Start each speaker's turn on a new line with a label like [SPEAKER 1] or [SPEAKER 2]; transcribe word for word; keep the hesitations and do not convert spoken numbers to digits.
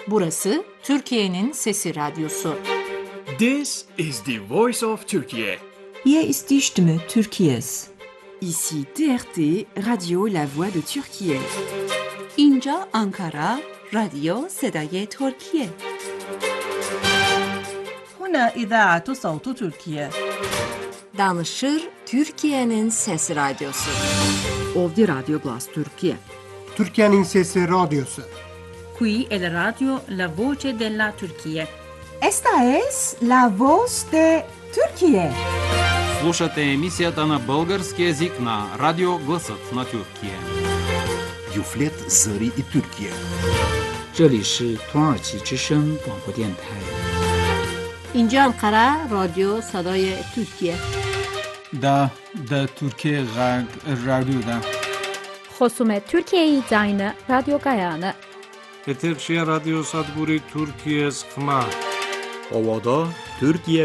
[SPEAKER 1] Burası Türkiye'nin Sesi Radyosu.
[SPEAKER 2] This is the voice of Turkey.
[SPEAKER 3] Hier ist die Stimme Türkiye's.
[SPEAKER 4] Ici T R T, Radio La Voix de Türkiye.
[SPEAKER 5] اینجا آنکارا، رادیو صدای ترکیه.
[SPEAKER 6] هنا إذاعة صوت تركيا.
[SPEAKER 1] Danışır Türkiye'nin Sesi Radyosu.
[SPEAKER 4] Ovdje Radio Glas Türkiye.
[SPEAKER 7] Türkiye'nin Sesi Radyosu.
[SPEAKER 6] Qui è la radio La Voce della Turchia.
[SPEAKER 3] Esta es la voz de Türkiye.
[SPEAKER 8] Слушате емисията на български език на Радио Гласът на Тюркия.
[SPEAKER 9] Юфлет Зари и Türkiye.
[SPEAKER 10] 这里是土耳其之声广播电台。
[SPEAKER 11] اینجا انقره رادیو صدای ترکیه.
[SPEAKER 12] دا دا Türkiye Radyo'da.
[SPEAKER 13] خصومت ترکیه زاین رادیو گایانه.
[SPEAKER 14] Eterşehir Radyo Sadburi Türkiye Skma.
[SPEAKER 15] Ovada Türkiye